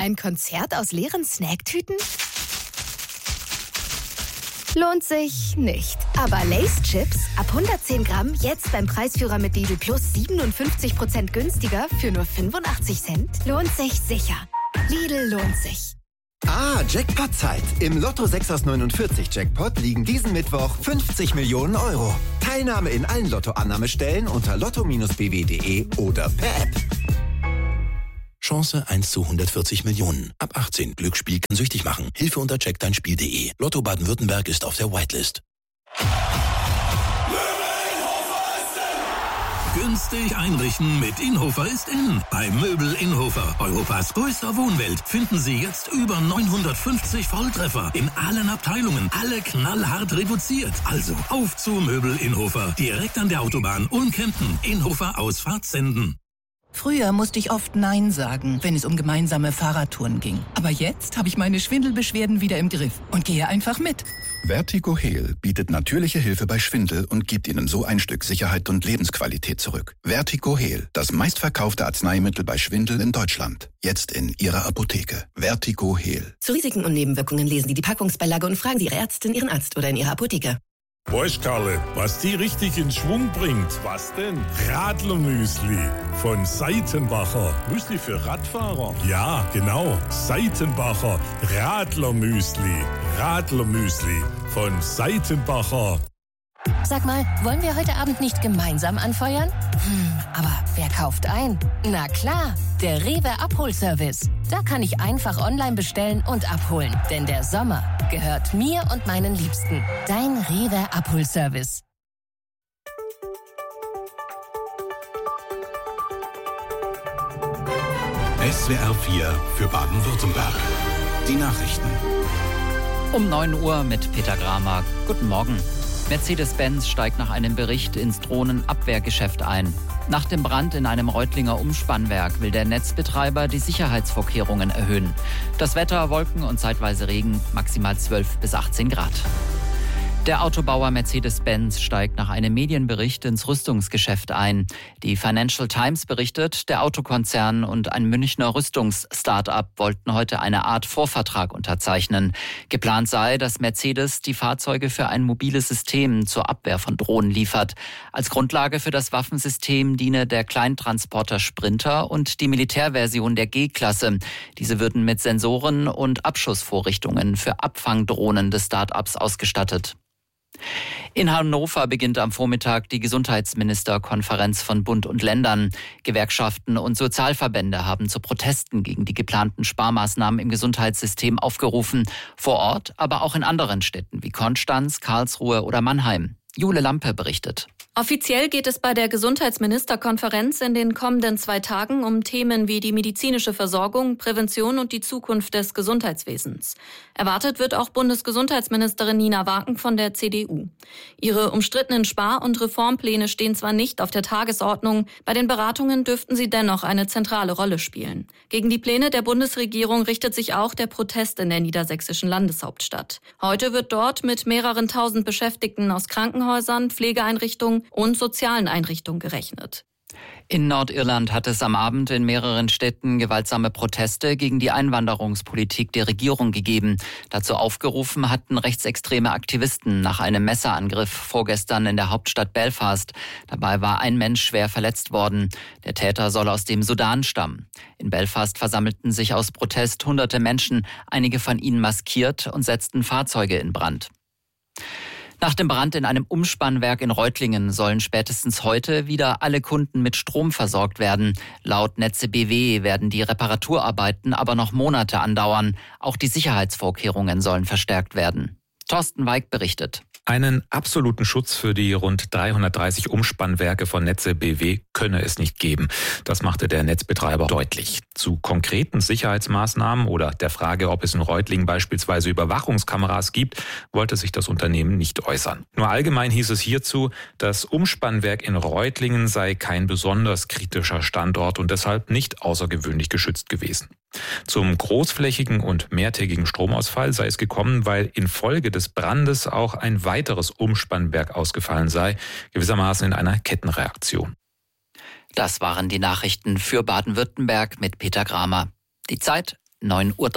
Ein Konzert aus leeren Snacktüten? Lohnt sich nicht. Aber Lay's Chips ab 110 Gramm jetzt beim Preisführer mit Lidl Plus 57% günstiger für nur 85 Cent. Lohnt sich sicher. Lidl lohnt sich. Jackpot-Zeit. Im Lotto 6 aus 49 Jackpot liegen diesen Mittwoch 50 Millionen Euro. Teilnahme in allen Lotto-Annahmestellen unter lotto-bw.de oder per App. Chance 1 zu 140 Millionen. Ab 18. Glücksspiel kann süchtig machen. Hilfe unter checkdeinspiel.de. Lotto Baden-Württemberg ist auf der Whitelist. Günstig einrichten mit Inhofer ist in. Bei Möbel Inhofer, Europas größter Wohnwelt, finden Sie jetzt über 950 Volltreffer in allen Abteilungen. Alle knallhart reduziert. Also auf zu Möbel Inhofer. Direkt an der Autobahn Ulm-Kempten. Inhofer Ausfahrt Senden. Früher musste ich oft Nein sagen, wenn es um gemeinsame Fahrradtouren ging. Aber jetzt habe ich meine Schwindelbeschwerden wieder im Griff und gehe einfach mit. Vertigo Heal bietet natürliche Hilfe bei Schwindel und gibt Ihnen so ein Stück Sicherheit und Lebensqualität zurück. Vertigo Heal, das meistverkaufte Arzneimittel bei Schwindel in Deutschland. Jetzt in Ihrer Apotheke. Vertigo Heal. Zu Risiken und Nebenwirkungen lesen Sie die Packungsbeilage und fragen Sie Ihre Ärztin, Ihren Arzt oder in Ihrer Apotheke. Weißt Karle, was die richtig in Schwung bringt? Was denn? Radlermüsli von Seitenbacher. Müsli für Radfahrer? Ja, genau. Seitenbacher Radlermüsli. Radlermüsli von Seitenbacher. Sag mal, wollen wir heute Abend nicht gemeinsam anfeuern? Aber wer kauft ein? Na klar, der Rewe Abholservice. Da kann ich einfach online bestellen und abholen. Denn der Sommer gehört mir und meinen Liebsten. Dein Rewe Abholservice. SWR 4 für Baden-Württemberg. Die Nachrichten. Um 9 Uhr mit Peter Gramer. Guten Morgen. Mercedes-Benz steigt nach einem Bericht ins Drohnenabwehrgeschäft ein. Nach dem Brand in einem Reutlinger Umspannwerk will der Netzbetreiber die Sicherheitsvorkehrungen erhöhen. Das Wetter, Wolken und zeitweise Regen, maximal 12 bis 18 Grad. Der Autobauer Mercedes-Benz steigt nach einem Medienbericht ins Rüstungsgeschäft ein. Die Financial Times berichtet, der Autokonzern und ein Münchner Rüstungs-Start-up wollten heute eine Art Vorvertrag unterzeichnen. Geplant sei, dass Mercedes die Fahrzeuge für ein mobiles System zur Abwehr von Drohnen liefert. Als Grundlage für das Waffensystem diene der Kleintransporter Sprinter und die Militärversion der G-Klasse. Diese würden mit Sensoren und Abschussvorrichtungen für Abfangdrohnen des Start-ups ausgestattet. In Hannover beginnt am Vormittag die Gesundheitsministerkonferenz von Bund und Ländern. Gewerkschaften und Sozialverbände haben zu Protesten gegen die geplanten Sparmaßnahmen im Gesundheitssystem aufgerufen. Vor Ort, aber auch in anderen Städten wie Konstanz, Karlsruhe oder Mannheim. Jule Lampe berichtet. Offiziell geht es bei der Gesundheitsministerkonferenz in den kommenden 2 Tagen um Themen wie die medizinische Versorgung, Prävention und die Zukunft des Gesundheitswesens. Erwartet wird auch Bundesgesundheitsministerin Nina Waken von der CDU. Ihre umstrittenen Spar- und Reformpläne stehen zwar nicht auf der Tagesordnung, bei den Beratungen dürften sie dennoch eine zentrale Rolle spielen. Gegen die Pläne der Bundesregierung richtet sich auch der Protest in der niedersächsischen Landeshauptstadt. Heute wird dort mit mehreren tausend Beschäftigten aus Krankenhäusern, Pflegeeinrichtungen und sozialen Einrichtungen gerechnet. In Nordirland hat es am Abend in mehreren Städten gewaltsame Proteste gegen die Einwanderungspolitik der Regierung gegeben. Dazu aufgerufen hatten rechtsextreme Aktivisten nach einem Messerangriff vorgestern in der Hauptstadt Belfast. Dabei war ein Mensch schwer verletzt worden. Der Täter soll aus dem Sudan stammen. In Belfast versammelten sich aus Protest hunderte Menschen, einige von ihnen maskiert und setzten Fahrzeuge in Brand. Nach dem Brand in einem Umspannwerk in Reutlingen sollen spätestens heute wieder alle Kunden mit Strom versorgt werden. Laut Netze BW werden die Reparaturarbeiten aber noch Monate andauern. Auch die Sicherheitsvorkehrungen sollen verstärkt werden. Thorsten Weig berichtet. Einen absoluten Schutz für die rund 330 Umspannwerke von Netze BW könne es nicht geben. Das machte der Netzbetreiber deutlich. Zu konkreten Sicherheitsmaßnahmen oder der Frage, ob es in Reutlingen beispielsweise Überwachungskameras gibt, wollte sich das Unternehmen nicht äußern. Nur allgemein hieß es hierzu, das Umspannwerk in Reutlingen sei kein besonders kritischer Standort und deshalb nicht außergewöhnlich geschützt gewesen. Zum großflächigen und mehrtägigen Stromausfall sei es gekommen, weil infolge des Brandes auch ein weiteres Umspannwerk ausgefallen sei, gewissermaßen in einer Kettenreaktion. Das waren die Nachrichten für Baden-Württemberg mit Peter Gramer. Die Zeit 9:03 Uhr.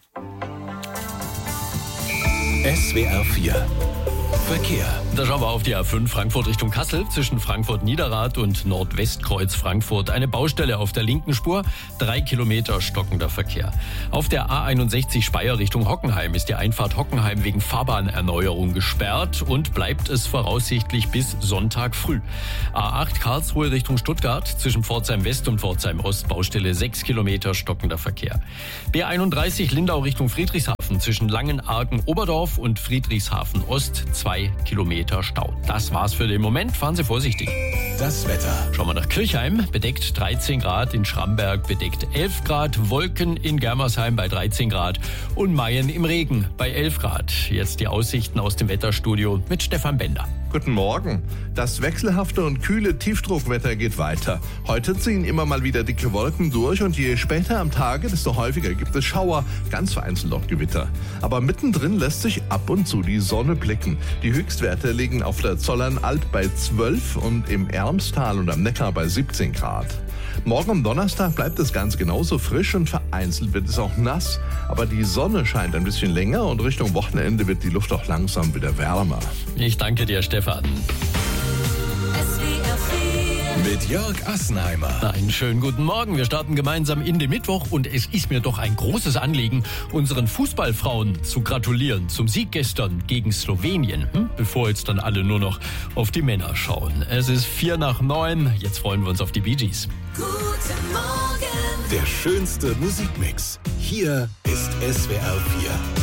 SWR 4 Verkehr. Da schauen wir auf die A5 Frankfurt Richtung Kassel. Zwischen Frankfurt-Niederrad und Nordwestkreuz Frankfurt eine Baustelle auf der linken Spur. 3 Kilometer stockender Verkehr. Auf der A61 Speyer Richtung Hockenheim ist die Einfahrt Hockenheim wegen Fahrbahnerneuerung gesperrt und bleibt es voraussichtlich bis Sonntag früh. A8 Karlsruhe Richtung Stuttgart. Zwischen Pforzheim West und Pforzheim Ost Baustelle 6 Kilometer stockender Verkehr. B31 Lindau Richtung Friedrichshafen. Zwischen Langenargen-Oberdorf und Friedrichshafen Ost 2 Kilometer Stau. Das war's für den Moment. Fahren Sie vorsichtig. Das Wetter. Schauen wir nach Kirchheim. Bedeckt 13 Grad, in Schramberg bedeckt 11 Grad, Wolken in Germersheim bei 13 Grad und Mayen im Regen bei 11 Grad. Jetzt die Aussichten aus dem Wetterstudio mit Stefan Bender. Guten Morgen. Das wechselhafte und kühle Tiefdruckwetter geht weiter. Heute ziehen immer mal wieder dicke Wolken durch und je später am Tage, desto häufiger gibt es Schauer, ganz vereinzelt auch Gewitter. Aber mittendrin lässt sich ab und zu die Sonne blicken. Die Höchstwerte liegen auf der Zollernalb bei 12 und im Ermstal und am Neckar bei 17 Grad. Morgen am Donnerstag bleibt es ganz genauso frisch und vereinzelt wird es auch nass. Aber die Sonne scheint ein bisschen länger und Richtung Wochenende wird die Luft auch langsam wieder wärmer. Ich danke dir, Stefan. Mit Jörg Assenheimer. Einen schönen guten Morgen. Wir starten gemeinsam in den Mittwoch und es ist mir doch ein großes Anliegen, unseren Fußballfrauen zu gratulieren zum Sieg gestern gegen Slowenien. Bevor jetzt dann alle nur noch auf die Männer schauen. Es ist 8:45. Jetzt freuen wir uns auf die Bee Gees. Guten Morgen. Der schönste Musikmix. Hier ist SWR 4.